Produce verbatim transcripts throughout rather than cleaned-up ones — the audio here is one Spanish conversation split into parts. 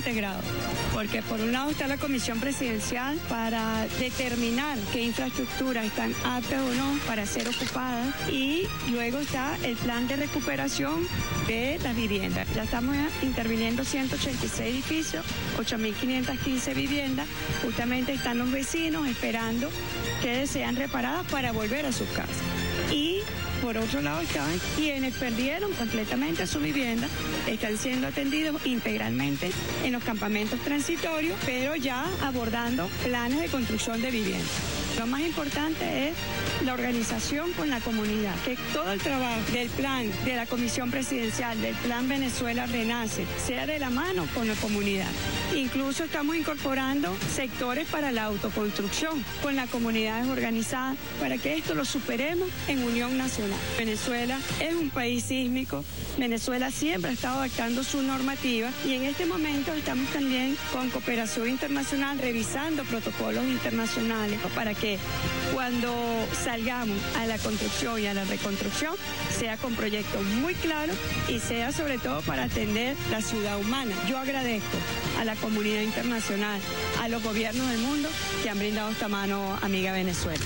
integrado, porque por un lado está la Comisión Presidencial para determinar qué infraestructuras están aptas o no para ser ocupadas, y luego está el plan de recuperación de las viviendas. Ya estamos interviniendo ciento ochenta y seis edificios, ocho mil quinientas quince viviendas. Justamente están los vecinos esperando que sean reparadas para volver a sus casas. Y por otro lado estaban quienes perdieron completamente su vivienda, están siendo atendidos integralmente en los campamentos transitorios, pero ya abordando planes de construcción de vivienda. Lo más importante es la organización con la comunidad, que todo el trabajo del plan de la Comisión Presidencial, del plan Venezuela Renace, sea de la mano con la comunidad. Incluso estamos incorporando sectores para la autoconstrucción con las comunidades organizadas para que esto lo superemos en unión nacional. Venezuela es un país sísmico, Venezuela siempre ha estado adaptando su normativa y en este momento estamos también con cooperación internacional revisando protocolos internacionales para que cuando salgamos a la construcción y a la reconstrucción sea con proyectos muy claros y sea sobre todo para atender la ciudad humana. Yo agradezco a la comunidad internacional, a los gobiernos del mundo que han brindado esta mano amiga a Venezuela.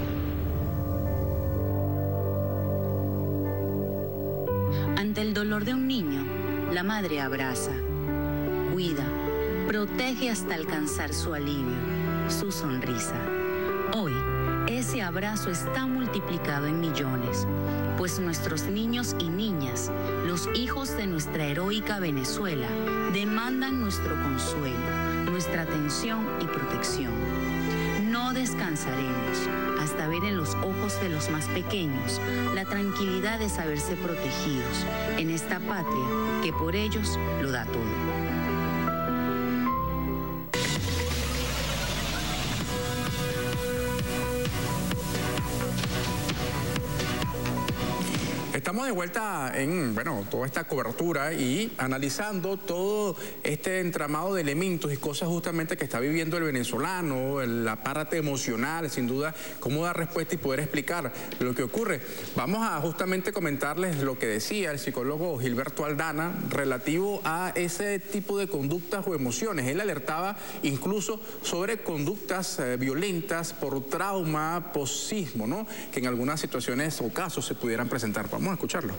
Ante el dolor de un niño, la madre abraza, cuida, protege hasta alcanzar su alivio, su sonrisa. Hoy, ese abrazo está multiplicado en millones, pues nuestros niños y niñas, los hijos de nuestra heroica Venezuela, demandan nuestro consuelo, nuestra atención y protección. No descansaremos hasta ver en los ojos de los más pequeños la tranquilidad de saberse protegidos en esta patria que por ellos lo da todo. Estamos de vuelta en, bueno, toda esta cobertura y analizando todo este entramado de elementos y cosas justamente que está viviendo el venezolano, la parte emocional, sin duda, cómo dar respuesta y poder explicar lo que ocurre. Vamos a justamente comentarles lo que decía el psicólogo Gilberto Aldana relativo a ese tipo de conductas o emociones. Él alertaba incluso sobre conductas eh, violentas por trauma post-sismo, ¿no? Que en algunas situaciones o casos se pudieran presentar. Vamos a escucharlo.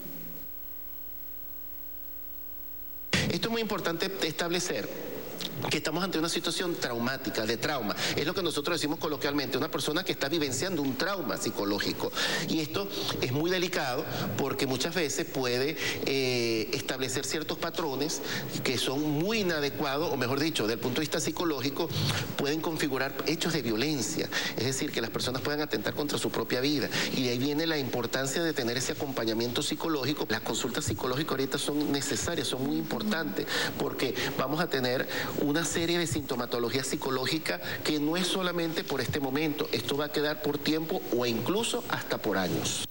Esto es muy importante establecer que estamos ante una situación traumática, de trauma. Es lo que nosotros decimos coloquialmente, una persona que está vivenciando un trauma psicológico. Y esto es muy delicado porque muchas veces puede eh, establecer ciertos patrones que son muy inadecuados, o mejor dicho, desde el punto de vista psicológico, pueden configurar hechos de violencia. Es decir, que las personas puedan atentar contra su propia vida. Y de ahí viene la importancia de tener ese acompañamiento psicológico. Las consultas psicológicas ahorita son necesarias, son muy importantes, porque vamos a tener una serie de sintomatología psicológica que no es solamente por este momento, esto va a quedar por tiempo o incluso hasta por años.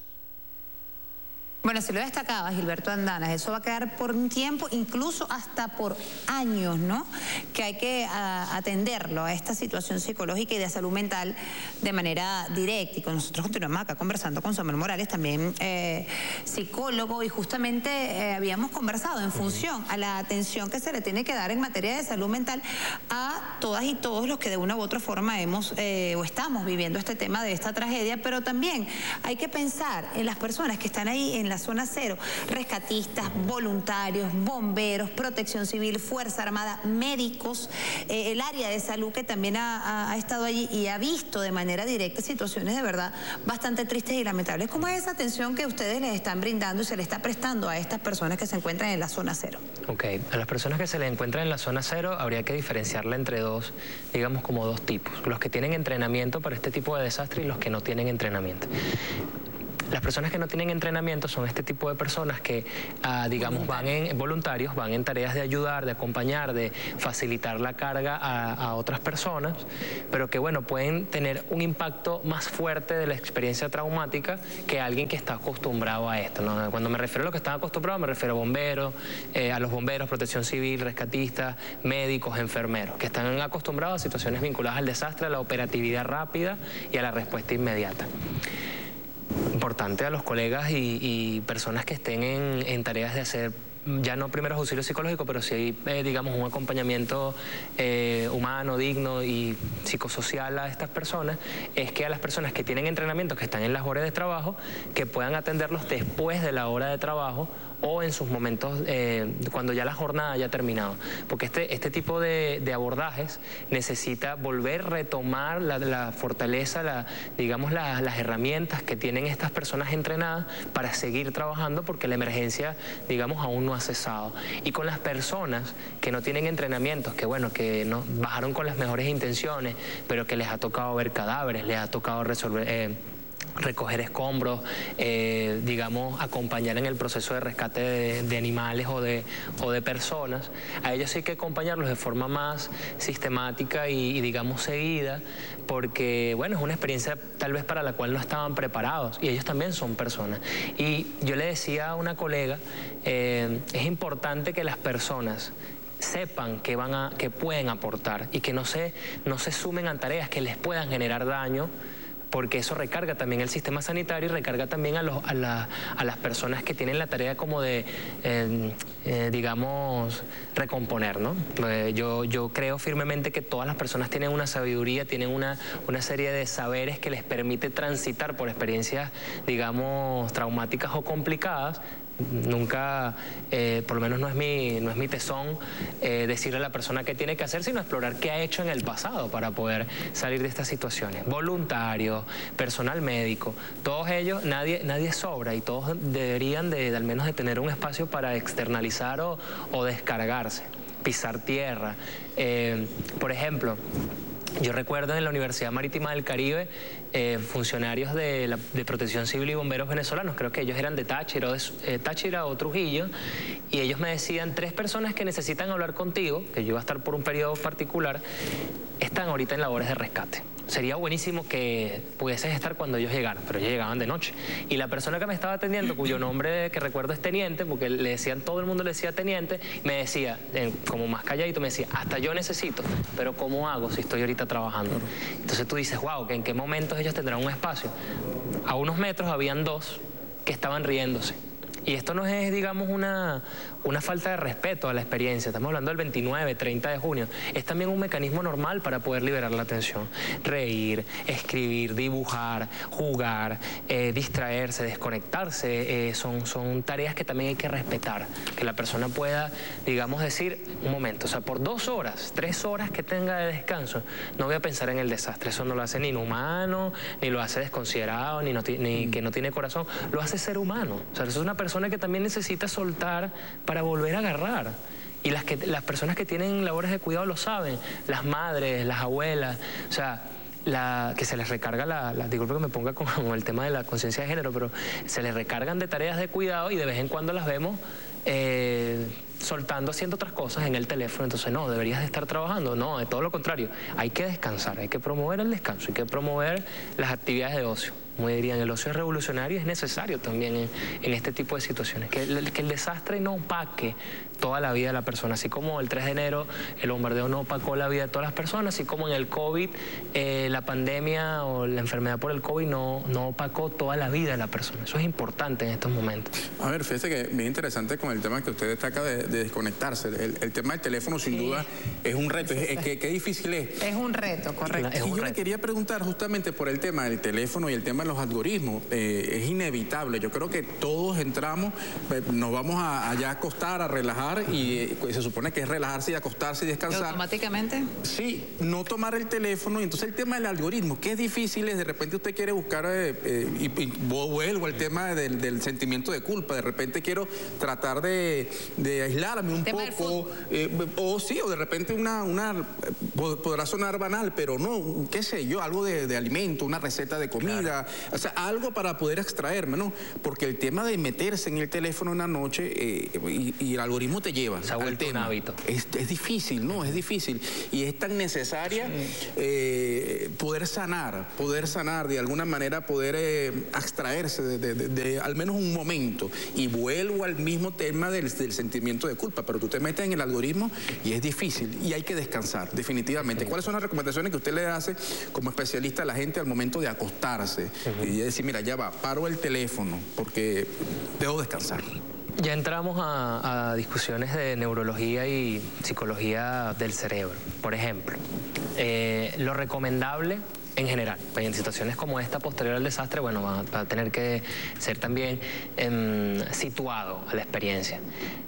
Bueno, se lo destacaba Gilberto Aldana, eso va a quedar por un tiempo, incluso hasta por años, ¿no? Que hay que a, atenderlo a esta situación psicológica y de salud mental de manera directa. Y con nosotros continuamos acá conversando con Samuel Morales, también eh, psicólogo, y justamente eh, habíamos conversado en función a la atención que se le tiene que dar en materia de salud mental a todas y todos los que de una u otra forma hemos eh, o estamos viviendo este tema de esta tragedia, pero también hay que pensar en las personas que están ahí en la zona cero, rescatistas, voluntarios, bomberos, protección civil, Fuerza Armada, médicos, eh, el área de salud que también ha, ha, ha estado allí y ha visto de manera directa situaciones de verdad bastante tristes y lamentables. ¿Cómo es esa atención que ustedes les están brindando y se le está prestando a estas personas que se encuentran en la zona cero? Ok, a las personas que se les encuentran en la zona cero habría que diferenciarla entre dos, digamos como dos tipos, los que tienen entrenamiento para este tipo de desastre y los que no tienen entrenamiento. Las personas que no tienen entrenamiento son este tipo de personas que, ah, digamos, van en voluntarios, van en tareas de ayudar, de acompañar, de facilitar la carga a, a otras personas, pero que, bueno, pueden tener un impacto más fuerte de la experiencia traumática que alguien que está acostumbrado a esto, ¿no? Cuando me refiero a lo que están acostumbrados, me refiero a bomberos, eh, a los bomberos, protección civil, rescatistas, médicos, enfermeros, que están acostumbrados a situaciones vinculadas al desastre, a la operatividad rápida y a la respuesta inmediata. Importante a los colegas y, y personas que estén en, en tareas de hacer ya no primeros auxilios psicológicos, pero sí, eh, digamos, un acompañamiento eh, humano, digno y psicosocial a estas personas, es que a las personas que tienen entrenamientos, que están en las horas de trabajo, que puedan atenderlos después de la hora de trabajo o en sus momentos eh, cuando ya la jornada haya terminado. Porque este, este tipo de, de abordajes necesita volver a retomar la, la fortaleza, la, digamos, la, las herramientas que tienen estas personas entrenadas para seguir trabajando, porque la emergencia, digamos, aún no ha cesado. Y con las personas que no tienen entrenamientos, que bueno, que no bajaron con las mejores intenciones, pero que les ha tocado ver cadáveres, les ha tocado resolver... Eh, recoger escombros, eh, digamos, acompañar en el proceso de rescate de, de animales o de, o de personas. A ellos sí hay que acompañarlos de forma más sistemática y, y, digamos, seguida, porque, bueno, es una experiencia tal vez para la cual no estaban preparados, y ellos también son personas. Y yo le decía a una colega, eh, es importante que las personas sepan que, van a, que pueden aportar y que no se, no se sumen a tareas que les puedan generar daño, porque eso recarga también el sistema sanitario y recarga también a, los, a, la, a las personas que tienen la tarea como de, eh, eh, digamos, recomponer, ¿no? Eh, yo, yo creo firmemente que todas las personas tienen una sabiduría, tienen una, una serie de saberes que les permite transitar por experiencias, digamos, traumáticas o complicadas. Nunca, eh, por lo menos no es mi, no es mi tesón eh, decirle a la persona qué tiene que hacer, sino explorar qué ha hecho en el pasado para poder salir de estas situaciones. Voluntarios, personal médico, todos ellos, nadie, nadie sobra, y todos deberían de, de al menos de tener un espacio para externalizar o, o descargarse, pisar tierra. Eh, por ejemplo, yo recuerdo en la Universidad Marítima del Caribe eh, funcionarios de, la, de Protección Civil y bomberos venezolanos, creo que ellos eran de Táchira o, de, eh, Táchira o Trujillo, y ellos me decían, tres personas que necesitan hablar contigo, que yo iba a estar por un periodo particular, están ahorita en labores de rescate. Sería buenísimo que pudieses estar cuando ellos llegaran, pero ellos llegaban de noche. Y la persona que me estaba atendiendo, cuyo nombre que recuerdo es Teniente, porque le decían, todo el mundo le decía Teniente, me decía, eh, como más calladito, me decía, hasta yo necesito, pero ¿cómo hago si estoy ahorita trabajando? Entonces tú dices, wow, que ¿en qué momentos ellos tendrán un espacio? A unos metros habían dos que estaban riéndose. Y esto no es, digamos, una, una falta de respeto a la experiencia. Estamos hablando del veintinueve, treinta de junio. Es también un mecanismo normal para poder liberar la atención. Reír, escribir, dibujar, jugar, eh, distraerse, desconectarse. Eh, son, son tareas que también hay que respetar. Que la persona pueda, digamos, decir, un momento, o sea, por dos horas, tres horas que tenga de descanso, no voy a pensar en el desastre. Eso no lo hace ni inhumano, ni lo hace desconsiderado, ni, no, ni que no tiene corazón. Lo hace ser humano. O sea, eso es una persona que también necesita soltar para volver a agarrar. Y las, que, las personas que tienen labores de cuidado lo saben, las madres, las abuelas, o sea, la, que se les recarga la, la, disculpe que me ponga como el tema de la conciencia de género, pero se les recargan de tareas de cuidado y de vez en cuando las vemos eh, soltando, haciendo otras cosas en el teléfono. Entonces, no, deberías de estar trabajando. No, de todo lo contrario, hay que descansar, hay que promover el descanso, hay que promover las actividades de ocio. Como dirían, el ocio es revolucionario y es necesario también en, en este tipo de situaciones. Que el, que el desastre no opaque toda la vida de la persona. Así como el tres de enero el bombardeo no opacó la vida de todas las personas, así como en el COVID eh, la pandemia o la enfermedad por el COVID no, no opacó toda la vida de la persona. Eso es importante en estos momentos. A ver, fíjese que bien interesante con el tema que usted destaca de, de desconectarse. El, el tema del teléfono sin sí. duda es un reto. Es, es, ¿qué, ¿Qué difícil es? Es un reto, correcto. Y un yo reto. le quería preguntar justamente por el tema del teléfono y el tema de los algoritmos. Eh, es inevitable. Yo creo que todos entramos, eh, nos vamos a, allá a acostar, a relajar y eh, se supone que es relajarse y acostarse y descansar. ¿Automáticamente? Sí, no tomar el teléfono. Y entonces el tema del algoritmo, qué difícil es. De repente usted quiere buscar eh, eh, y, y vuelvo al tema del, del sentimiento de culpa. De repente quiero tratar de, de aislarme un poco. Eh, o sí, o de repente una, una podrá sonar banal, pero no, qué sé yo, algo de, de alimento, una receta de comida, claro. O sea, algo para poder extraerme, ¿no? Porque el tema de meterse en el teléfono en la noche eh, y, y el algoritmo te lleva se ha vuelto al tema. Un hábito. Es, es difícil, ¿no? Es difícil. Y es tan necesaria sí. eh, poder sanar, poder sanar, de alguna manera poder eh, abstraerse de, de, de, de al menos un momento. Y vuelvo al mismo tema del, del sentimiento de culpa, pero tú te metes en el algoritmo y es difícil y hay que descansar, definitivamente. Sí. ¿Cuáles son las recomendaciones que usted le hace como especialista a la gente al momento de acostarse? Uh-huh. Y decir, mira, ya va, paro el teléfono porque debo descansar. Ya entramos a, a discusiones de neurología y psicología del cerebro. Por ejemplo, eh, lo recomendable en general, en situaciones como esta posterior al desastre, bueno, va, va a tener que ser también eh, situado a la experiencia.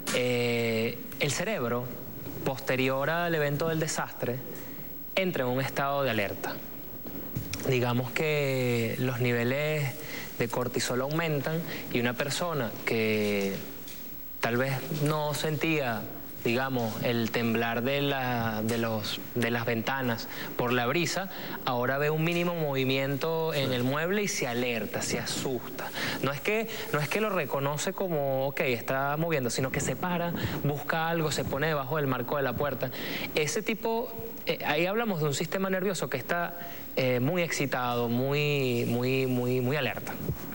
Eh, el cerebro, posterior al evento del desastre, entra en un estado de alerta. Digamos que los niveles de cortisol aumentan y una persona que tal vez no sentía, digamos, el temblar de, la, de, los, de las ventanas por la brisa, ahora ve un mínimo movimiento en el mueble y se alerta, se asusta. No es que, no es que lo reconoce como, ok, está moviendo, sino que se para, busca algo, se pone debajo del marco de la puerta. Ese tipo, eh, ahí hablamos de un sistema nervioso que está eh, muy excitado, muy, muy, muy, muy alerta.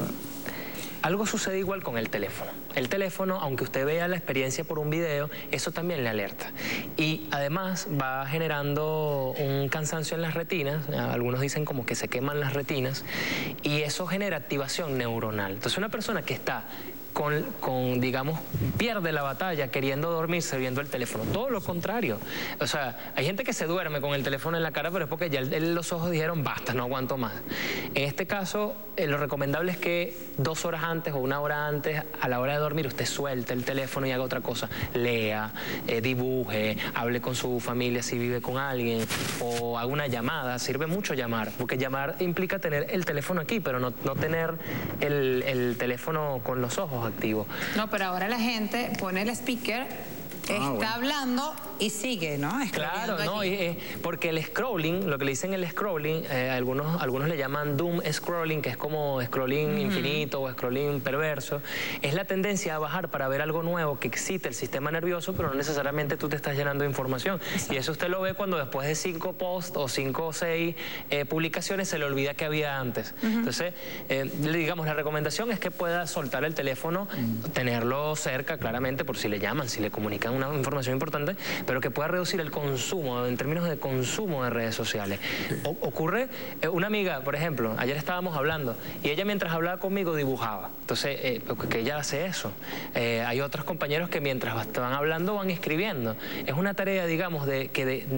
Algo sucede igual con el teléfono. El teléfono, aunque usted vea la experiencia por un video, eso también le alerta. Y además va generando un cansancio en las retinas, algunos dicen como que se queman las retinas, y eso genera activación neuronal. Entonces una persona que está Con, con, digamos, pierde la batalla queriendo dormirse viendo el teléfono. Todo lo contrario. O sea, hay gente que se duerme con el teléfono en la cara, pero es porque ya el, el, los ojos dijeron, basta, no aguanto más. En este caso, eh, lo recomendable es que dos horas antes o una hora antes, a la hora de dormir, usted suelte el teléfono y haga otra cosa. Lea, eh, dibuje, hable con su familia si vive con alguien, o haga una llamada. Sirve mucho llamar, porque llamar implica tener el teléfono aquí, pero no, no tener el, el teléfono con los ojos activo. No, pero ahora la gente pone el speaker, ah, está bueno. hablando y sigue, ¿no? Claro, no, y, eh, porque el scrolling, lo que le dicen el scrolling, eh, algunos, algunos le llaman doom scrolling, que es como scrolling uh-huh. infinito o scrolling perverso, es la tendencia a bajar para ver algo nuevo que excite el sistema nervioso, pero no necesariamente tú te estás llenando de información. Exacto. Y eso usted lo ve cuando después de cinco posts o cinco o seis eh, publicaciones se le olvida que había antes. Uh-huh. Entonces, eh, digamos, la recomendación es que pueda soltar el teléfono, uh-huh. tenerlo cerca, claramente, por si le llaman, si le comunican una información importante, pero que pueda reducir el consumo, en términos de consumo de redes sociales. O, ocurre, eh, una amiga, por ejemplo, ayer estábamos hablando, y ella mientras hablaba conmigo dibujaba. Entonces, eh, que ella hace eso. Eh, hay otros compañeros que mientras van hablando van escribiendo. Es una tarea, digamos, de que de,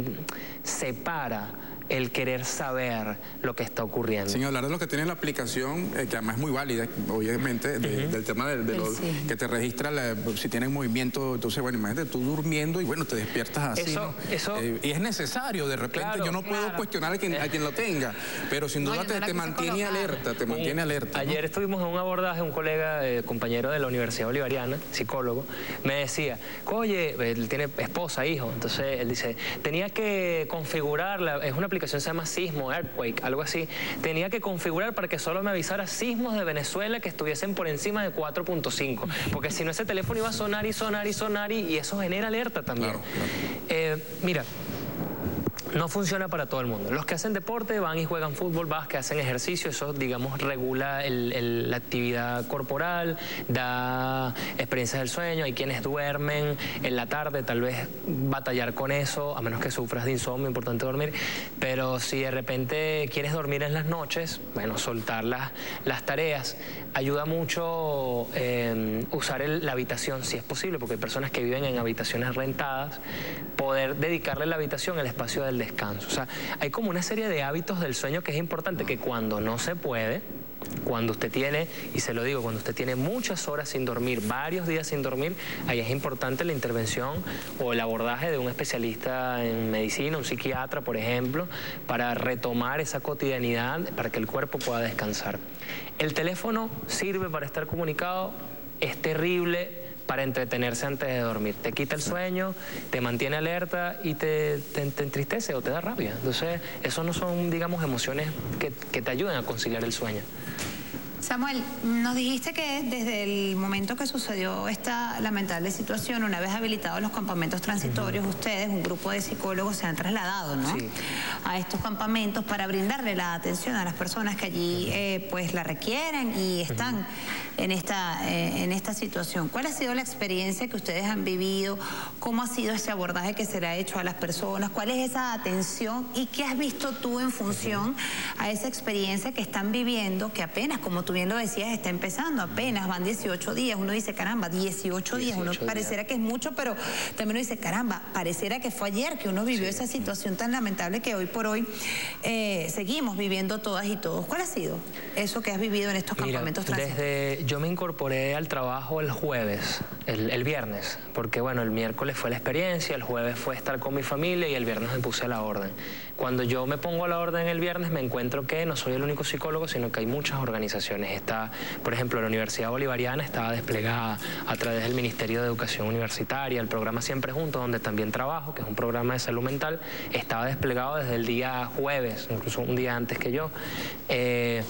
separa el querer saber lo que está ocurriendo. Sin hablar de lo que tiene la aplicación, eh, que además es muy válida, obviamente, de, uh-huh. del tema de, de los, sí. que te registra la, si tienes movimiento. Entonces, bueno, imagínate tú durmiendo y bueno, te despiertas así. Eso, ¿no? eso, eh, y es necesario, de repente, claro, yo no puedo claro. cuestionar a quien, a quien lo tenga, pero sin duda no, te, te mantiene alerta, te mantiene un, alerta. Ayer ¿no? estuvimos en un abordaje, un colega, eh, compañero de la Universidad Bolivariana, psicólogo, me decía, oye, él tiene esposa, hijo, entonces él dice, tenía que configurarla, es una aplicación que se llama Sismo, Earthquake, algo así, tenía que configurar para que solo me avisara sismos de Venezuela que estuviesen por encima de cuatro punto cinco, porque si no ese teléfono iba a sonar y sonar y sonar y, y eso genera alerta también. Claro, claro. Eh, mira, no funciona para todo el mundo. Los que hacen deporte van y juegan fútbol, básquet, hacen ejercicio, eso, digamos, regula el, el, la actividad corporal, da experiencias del sueño. Hay quienes duermen en la tarde, tal vez batallar con eso, a menos que sufras de insomnio, importante dormir. Pero si de repente quieres dormir en las noches, bueno, soltar las, las tareas. Ayuda mucho eh, usar el, la habitación, si es posible, porque hay personas que viven en habitaciones rentadas, poder dedicarle la habitación al espacio del descanso. O sea, hay como una serie de hábitos del sueño que es importante que cuando no se puede, cuando usted tiene, y se lo digo, cuando usted tiene muchas horas sin dormir, varios días sin dormir, ahí es importante la intervención o el abordaje de un especialista en medicina, un psiquiatra, por ejemplo, para retomar esa cotidianidad, para que el cuerpo pueda descansar. El teléfono sirve para estar comunicado, es terrible para entretenerse antes de dormir. Te quita el sueño, te mantiene alerta y te, te, te entristece o te da rabia. Entonces, eso no son, digamos, emociones que, que te ayuden a conciliar el sueño. Samuel, nos dijiste que desde el momento que sucedió esta lamentable situación, una vez habilitados los campamentos transitorios, uh-huh. ustedes, un grupo de psicólogos, se han trasladado, ¿no? Sí. A estos campamentos para brindarle la atención a las personas que allí eh, pues la requieren y están uh-huh. en, esta, eh, en esta situación. ¿Cuál ha sido la experiencia que ustedes han vivido? ¿Cómo ha sido ese abordaje que se le ha hecho a las personas? ¿Cuál es esa atención? ¿Y qué has visto tú en función uh-huh. a esa experiencia que están viviendo, que apenas, como tú tú bien lo decías, está empezando apenas, van dieciocho días. Uno dice, caramba, dieciocho días. Uno pareciera que es mucho, pero también uno dice, caramba, pareciera que fue ayer que uno vivió sí. esa situación tan lamentable que hoy por hoy eh, seguimos viviendo todas y todos. ¿Cuál ha sido eso que has vivido en estos Mira, campamentos transitorios? Desde yo me incorporé al trabajo el jueves, el, el viernes, porque bueno, el miércoles fue la experiencia, el jueves fue estar con mi familia y el viernes me puse a la orden. Cuando yo me pongo a la orden el viernes me encuentro que no soy el único psicólogo, sino que hay muchas organizaciones. Está, por ejemplo, la Universidad Bolivariana estaba desplegada a través del Ministerio de Educación Universitaria, el programa Siempre Juntos, donde también trabajo, que es un programa de salud mental, estaba desplegado desde el día jueves, incluso un día antes que yo. Eh,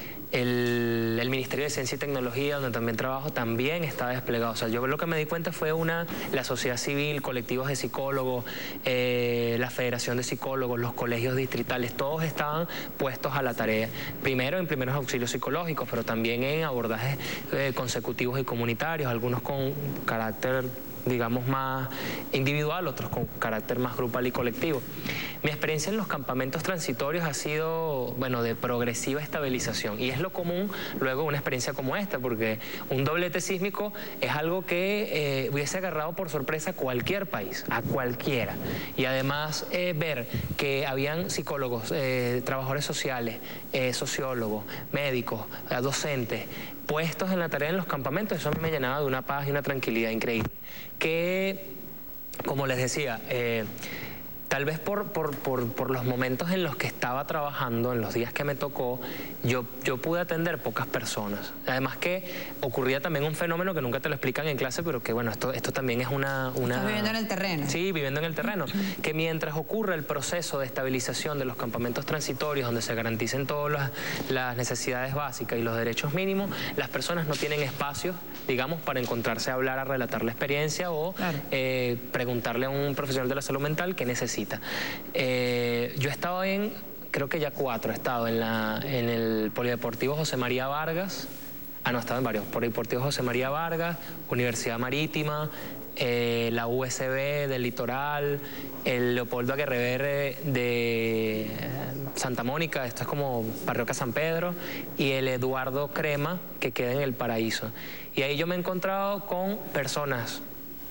El, el Ministerio de Ciencia y Tecnología, donde también trabajo, también está desplegado. O sea, yo lo que me di cuenta fue una, la sociedad civil, colectivos de psicólogos, eh, la Federación de Psicólogos, los colegios distritales, todos estaban puestos a la tarea. Primero en primeros auxilios psicológicos, pero también en abordajes eh, consecutivos y comunitarios, algunos con carácter, digamos, más individual, otros con carácter más grupal y colectivo. Mi experiencia en los campamentos transitorios ha sido, bueno, de progresiva estabilización, y es lo común luego una experiencia como esta, porque un doblete sísmico es algo que eh, hubiese agarrado por sorpresa a cualquier país, a cualquiera, y además eh, ver que habían psicólogos, eh, trabajadores sociales, eh, sociólogos, médicos, eh, docentes, puestos en la tarea en los campamentos, eso a mí me llenaba de una paz y una tranquilidad increíble. Que, como les decía, eh, tal vez por, por, por, por los momentos en los que estaba trabajando, en los días que me tocó, yo, yo pude atender pocas personas. Además que ocurría también un fenómeno que nunca te lo explican en clase, pero que bueno, esto, esto también es una, una... Estás viviendo en el terreno. Sí, viviendo en el terreno. Que mientras ocurre el proceso de estabilización de los campamentos transitorios, donde se garanticen todas las, las necesidades básicas y los derechos mínimos, las personas no tienen espacio, digamos, para encontrarse a hablar, a relatar la experiencia o claro. eh, preguntarle a un profesional de la salud mental qué necesita. Eh, yo he estado en, creo que ya cuatro, he estado en, la, en el Polideportivo José María Vargas, ah no, he estado en varios, Polideportivo José María Vargas, Universidad Marítima, eh, la U S B del Litoral, el Leopoldo Aguerrever de Santa Mónica, esto es como Parroquia San Pedro, y el Eduardo Crema, que queda en El Paraíso. Y ahí yo me he encontrado con personas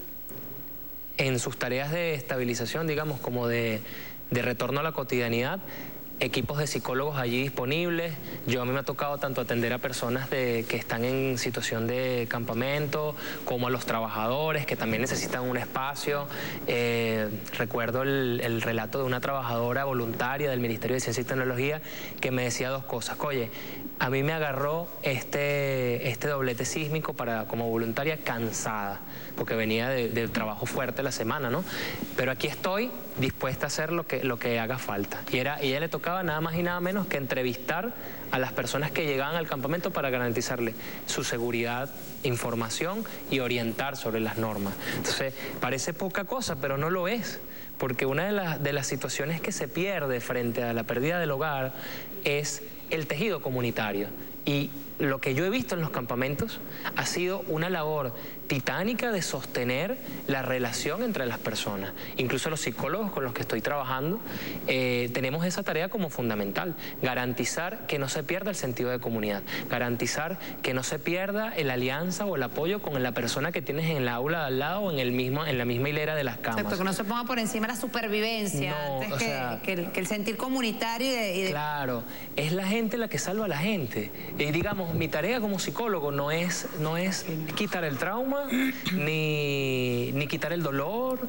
en sus tareas de estabilización, digamos, como de, de retorno a la cotidianidad, equipos de psicólogos allí disponibles. Yo a mí me ha tocado tanto atender a personas de, que están en situación de campamento, como a los trabajadores que también necesitan un espacio. Eh, recuerdo el, el relato de una trabajadora voluntaria del Ministerio de Ciencia y Tecnología que me decía dos cosas. Oye, a mí me agarró este, este doblete sísmico para, como voluntaria cansada, porque venía de, de trabajo fuerte la semana, ¿no? Pero aquí estoy dispuesta a hacer lo que, lo que haga falta. Y, era, y ella le tocaba nada más y nada menos que entrevistar a las personas que llegaban al campamento para garantizarle su seguridad, información y orientar sobre las normas. Entonces, parece poca cosa, pero no lo es. Porque una de las, de las situaciones que se pierde frente a la pérdida del hogar es el tejido comunitario. Y lo que yo he visto en los campamentos ha sido una labor titánica de sostener la relación entre las personas. Incluso los psicólogos con los que estoy trabajando eh, tenemos esa tarea como fundamental, garantizar que no se pierda el sentido de comunidad, garantizar que no se pierda la alianza o el apoyo con la persona que tienes en el aula de al lado o en, el mismo, en la misma hilera de las camas. Exacto, que no se ponga por encima la supervivencia, no, antes o que, sea, que, el, que el sentir comunitario y de, y de... Claro, es la gente la que salva a la gente. Y digamos, mi tarea como psicólogo no es, no es quitar el trauma, ni, ni quitar el dolor,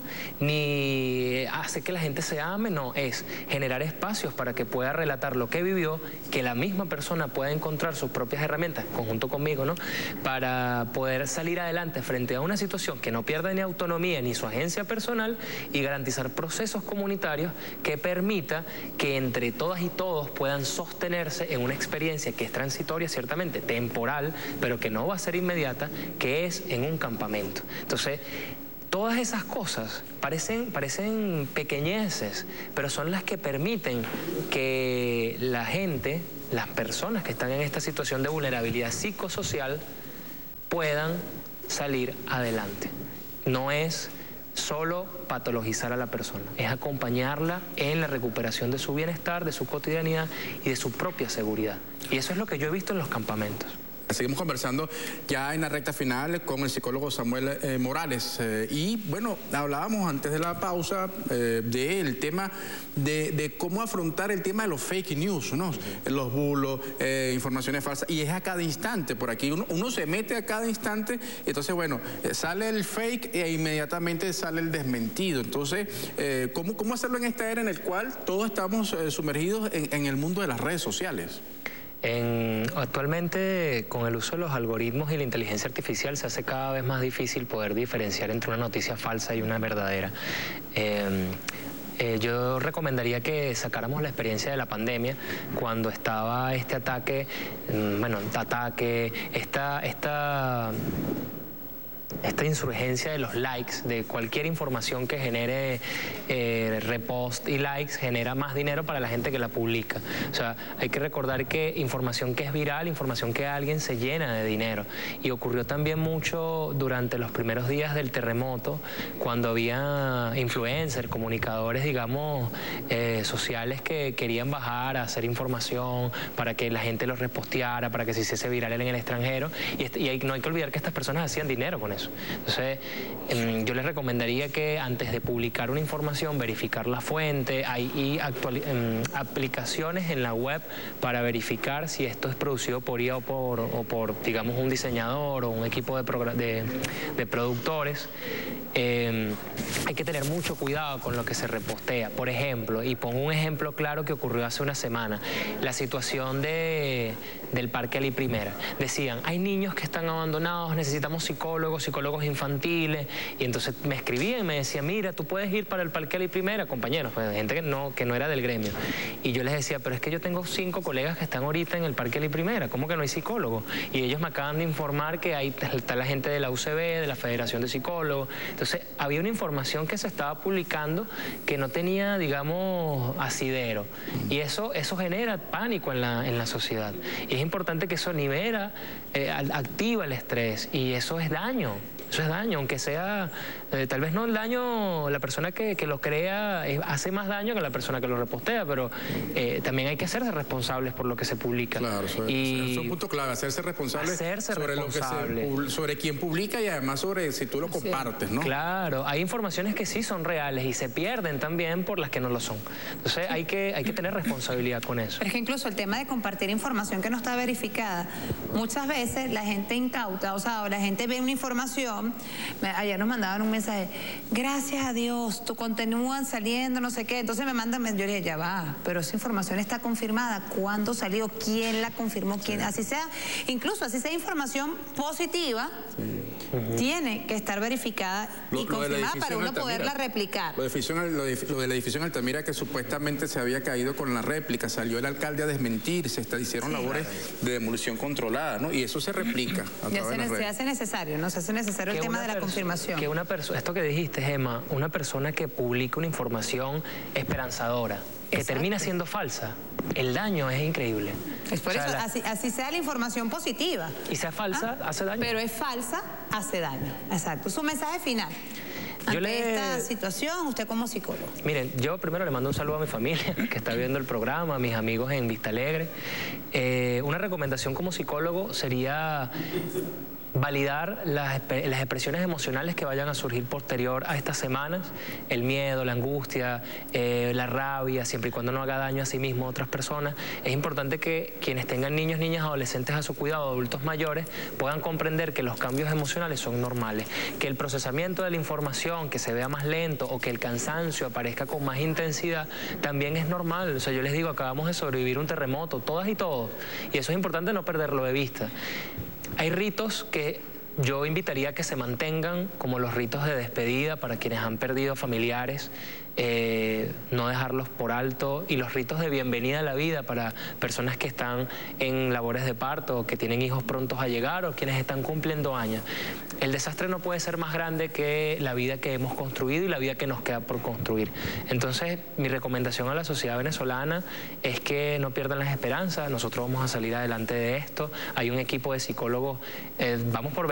ni hacer que la gente se ame, no, es generar espacios para que pueda relatar lo que vivió, que la misma persona pueda encontrar sus propias herramientas, conjunto conmigo, ¿no?, para poder salir adelante frente a una situación que no pierda ni autonomía ni su agencia personal y garantizar procesos comunitarios que permita que entre todas y todos puedan sostenerse en una experiencia que es transitoria, ciertamente temporal, pero que no va a ser inmediata, que es en un campamento. Entonces, todas esas cosas parecen, parecen pequeñeces, pero son las que permiten que la gente, las personas que están en esta situación de vulnerabilidad psicosocial, puedan salir adelante. No es solo patologizar a la persona, es acompañarla en la recuperación de su bienestar, de su cotidianidad y de su propia seguridad. Y eso es lo que yo he visto en los campamentos. Seguimos conversando ya en la recta final con el psicólogo Samuel eh, Morales. Eh, y bueno, hablábamos antes de la pausa eh, del tema de, de cómo afrontar el tema de los fake news, ¿no? Los bulos, eh, informaciones falsas. Y es a cada instante. Por aquí uno, uno se mete a cada instante. Entonces, bueno, eh, sale el fake e inmediatamente sale el desmentido. Entonces, eh, ¿cómo, ¿cómo hacerlo en esta era en la cual todos estamos eh, sumergidos en, en el mundo de las redes sociales? En, actualmente, con el uso de los algoritmos y la inteligencia artificial, se hace cada vez más difícil poder diferenciar entre una noticia falsa y una verdadera. Eh, eh, yo recomendaría que sacáramos la experiencia de la pandemia, cuando estaba este ataque, bueno, ataque, esta... esta esta insurgencia de los likes, de cualquier información que genere eh, repost y likes, genera más dinero para la gente que la publica. O sea, hay que recordar que información que es viral, información que alguien se llena de dinero. Y ocurrió también mucho durante los primeros días del terremoto, cuando había influencers, comunicadores, digamos, eh, sociales que querían bajar a hacer información para que la gente los reposteara, para que se hiciese viral en el extranjero. Y, este, y hay, no hay que olvidar que estas personas hacían dinero con eso. Entonces, eh, yo les recomendaría que antes de publicar una información, verificar la fuente. Hay actual, eh, aplicaciones en la web para verificar si esto es producido por I A o por, o por digamos, un diseñador o un equipo de, de, de productores. Eh, hay que tener mucho cuidado con lo que se repostea. Por ejemplo, y pongo un ejemplo claro que ocurrió hace una semana, la situación de, del Parque Ali Primera. Decían, hay niños que están abandonados, necesitamos psicólogos, psicólogos infantiles, y entonces me escribían y me decían, mira, tú puedes ir para el Parque Ali Primera, compañeros, pues, gente que no, que no era del gremio. Y yo les decía, pero es que yo tengo cinco colegas que están ahorita en el Parque Ali Primera, ¿cómo que no hay psicólogo? Y ellos me acaban de informar que hay, está la gente de la U C B, de la Federación de Psicólogos. Entonces, había una información que se estaba publicando que no tenía, digamos, asidero. Y eso, eso genera pánico en la, en la sociedad. Y es importante que eso libera, eh, activa el estrés, y eso es daño. Eso es daño, aunque sea, eh, tal vez no el daño, la persona que, que lo crea eh, hace más daño que la persona que lo repostea, pero eh, también hay que hacerse responsables por lo que se publica. Claro, eso es un punto clave, hacerse responsable hacerse sobre, responsable. Lo que se, sobre quién publica y además sobre si tú lo compartes, ¿no? Claro, hay informaciones que sí son reales y se pierden también por las que no lo son. Entonces hay que, hay que tener responsabilidad con eso. Pero es que incluso el tema de compartir información que no está verificada, muchas veces la gente incauta, o sea, la gente ve una información. Ayer nos mandaban un mensaje, gracias a Dios, tu continúan saliendo, no sé qué. Entonces me mandan, yo le dije, ya va, pero esa información está confirmada. ¿Cuándo salió? ¿Quién la confirmó? ¿Quién? Sí. Así sea, incluso así sea información positiva, sí. uh-huh. tiene que estar verificada lo, y confirmada para uno poderla replicar. Lo de, edificio, lo, de, lo del edificio en Altamira, que supuestamente se había caído con la réplica, salió el alcalde a desmentir, se está, hicieron sí, labores claro. de demolición controlada, ¿no? Y eso se replica a ya través se, de las redes. Se hace necesario, ¿no? Se hace necesario el tema de la confirmación. Que una persona, esto que dijiste, Gemma, una persona que publica una información esperanzadora, que Exacto. termina siendo falsa, el daño es increíble. Es por o sea, eso, la... así, así sea la información positiva. Y sea falsa, ¿Ah? hace daño. Pero es falsa, hace daño. Exacto. Su mensaje final. Ante yo le... esta situación, usted como psicólogo. Miren, yo primero le mando un saludo a mi familia que está viendo el programa, a mis amigos en Vista Alegre. Eh, una recomendación como psicólogo sería validar las, las expresiones emocionales que vayan a surgir posterior a estas semanas, el miedo, la angustia, eh, la rabia, siempre y cuando no haga daño a sí mismo a otras personas. Es importante que quienes tengan niños, niñas, adolescentes a su cuidado, adultos mayores, puedan comprender que los cambios emocionales son normales, que el procesamiento de la información, que se vea más lento o que el cansancio aparezca con más intensidad, también es normal. O sea, yo les digo, acabamos de sobrevivir un terremoto, todas y todos, y eso es importante no perderlo de vista. Hay ritos que yo invitaría a que se mantengan, como los ritos de despedida para quienes han perdido familiares, eh, no dejarlos por alto, y los ritos de bienvenida a la vida para personas que están en labores de parto o que tienen hijos prontos a llegar o quienes están cumpliendo años. El desastre no puede ser más grande que la vida que hemos construido y la vida que nos queda por construir. Entonces, mi recomendación a la sociedad venezolana es que no pierdan las esperanzas. Nosotros vamos a salir adelante de esto. Hay un equipo de psicólogos, eh, vamos por